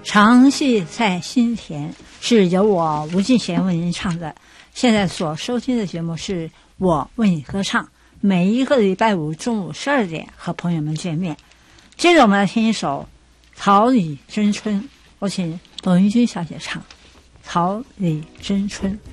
常系在心田是由我吴敬贤为您唱的。现在所收听的节目是我为你歌唱，每一个礼拜五中午12点和朋友们见面。接着我们来听一首《桃李争春》，我请董玉君小姐唱《桃李争春》。